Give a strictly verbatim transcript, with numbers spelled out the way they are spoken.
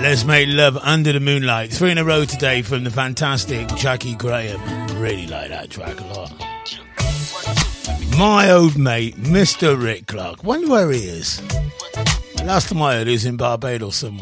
Let's Make Love Under the Moonlight. Three in a row today from the fantastic Jackie Graham. Really like that track a lot. My old mate, Mister Rick Clark. Wonder where he is. Last time I heard he was in Barbados somewhere.